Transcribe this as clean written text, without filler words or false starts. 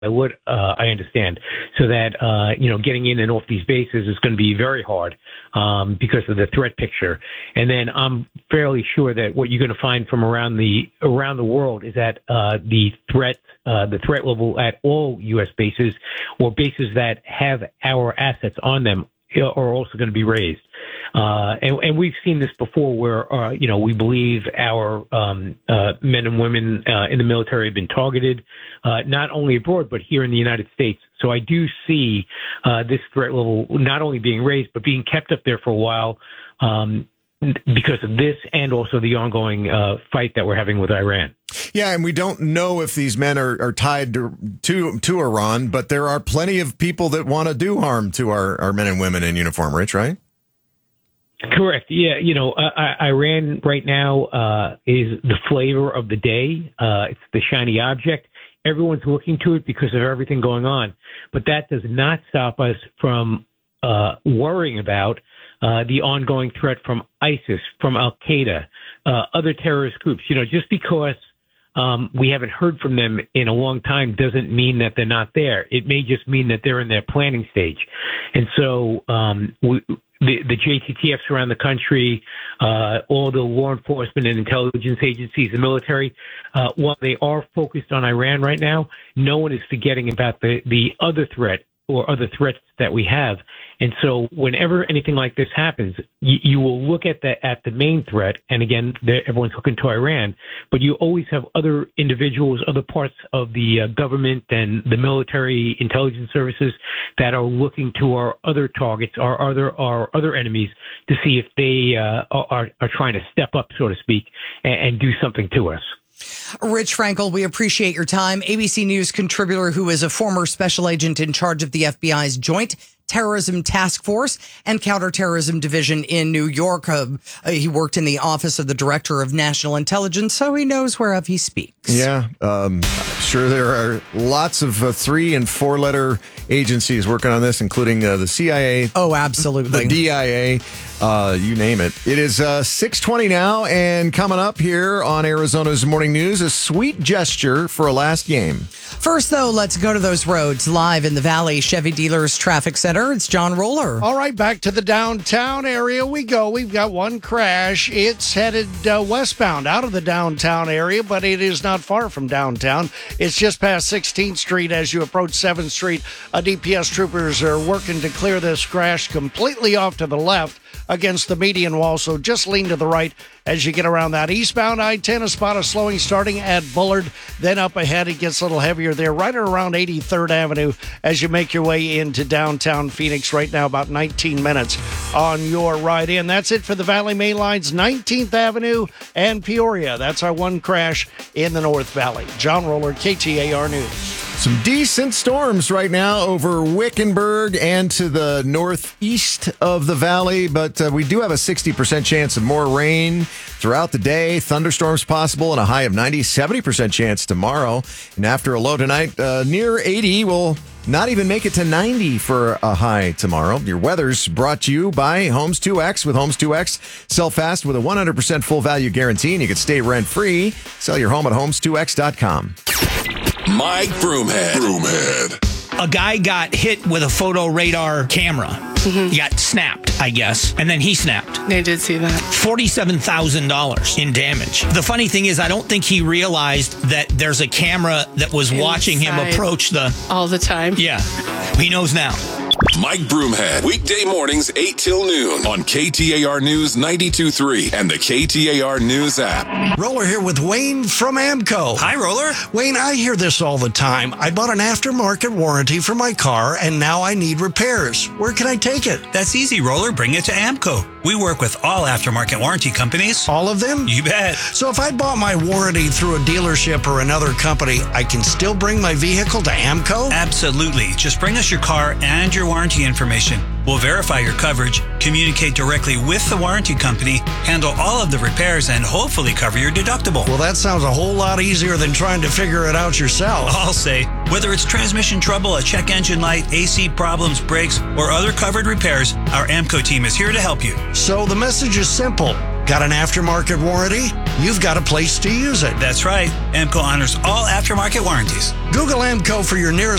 what I understand. So that, getting in and off these bases is going to be very hard because of the threat picture. And then I'm fairly sure that what you're going to find from around the world is that the threat level at all U.S. bases or bases that have our assets on them are also going to be raised. And we've seen this before where, we believe our men and women in the military have been targeted, not only abroad, but here in the United States. So I do see this threat level not only being raised, but being kept up there for a while because of this and also the ongoing fight that we're having with Iran. Yeah, and we don't know if these men are tied to Iran, but there are plenty of people that want to do harm to our men and women in uniform, Rich, right? Correct. Yeah, Iran right now is the flavor of the day. It's the shiny object. Everyone's looking to it because of everything going on. But that does not stop us from worrying about the ongoing threat from ISIS, from Al-Qaeda, other terrorist groups. Just because we haven't heard from them in a long time doesn't mean that they're not there. It may just mean that they're in their planning stage. And so the JTTFs around the country, all the law enforcement and intelligence agencies, the military, while they are focused on Iran right now, no one is forgetting about the other threat or other threats that we have. And so whenever anything like this happens, you will look at the main threat. And again, everyone's looking to Iran, but you always have other individuals, other parts of the government and the military intelligence services that are looking to our other targets, our other enemies, to see if they are trying to step up, so to speak, and do something to us. Rich Frankel, we appreciate your time. ABC News contributor who is a former special agent in charge of the FBI's Joint Terrorism Task Force and Counterterrorism Division in New York. He worked in the Office of the Director of National Intelligence, so he knows whereof he speaks. Yeah, sure there are lots of 3- and 4-letter agencies working on this, including the CIA. Oh, absolutely. The DIA, you name it. It is 6:20 now, and coming up here on Arizona's Morning News, a sweet gesture for a last game. First, though, let's go to those roads. Live in the Valley Chevy Dealers Traffic Center, it's John Roller. All right, back to the downtown area we go. We've got one crash. It's headed westbound out of the downtown area, but it is not far from downtown. It's just past 16th Street as you approach 7th Street. DPS troopers are working to clear this crash completely off to the left against the median wall, so just lean to the right as you get around that eastbound I-10. A spot of slowing starting at Bullard, then up ahead it gets a little heavier there right around 83rd Avenue as you make your way into downtown Phoenix. Right now about 19 minutes on your ride in. That's it for the Valley Main Lines, 19th Avenue and Peoria. That's our one crash in the North Valley. John Roller, KTAR News. Some decent storms right now over Wickenburg and to the northeast of the valley, but we do have a 60% chance of more rain throughout the day. Thunderstorms possible and a high of 90, 70% chance tomorrow. And after a low tonight, near 80, we'll not even make it to 90 for a high tomorrow. Your weather's brought to you by Homes 2X. With Homes 2X, sell fast with a 100% full value guarantee, and you can stay rent-free. Sell your home at homes2x.com. Mike Broomhead. A guy got hit with a photo radar camera. Mm-hmm. He got snapped, I guess, and then he snapped. I did see that. $47,000 in damage. The funny thing is, I don't think he realized that there's a camera that was watching him approach all the time. Yeah, he knows now. Mike Broomhead, weekday mornings 8 till noon on KTAR News 92.3 and the KTAR News app. Roller here with Wayne from AMCO. Hi, Roller. Wayne, I hear this all the time. I bought an aftermarket warranty for my car, and now I need repairs. Where can I take it? That's easy, Roller. Bring it to AMCO. We work with all aftermarket warranty companies. All of them? You bet. So if I bought my warranty through a dealership or another company, I can still bring my vehicle to AMCO? Absolutely. Just bring us your car and your warranty information. We'll verify your coverage, communicate directly with the warranty company, handle all of the repairs, and hopefully cover your deductible. Well, that sounds a whole lot easier than trying to figure it out yourself. I'll say, whether it's transmission trouble, a check engine light, AC problems, brakes, or other covered repairs, our AMCO team is here to help you. So the message is simple. Got an aftermarket warranty? you've got a place to use it. That's right. AMCO honors all aftermarket warranties. Google AMCO for your nearest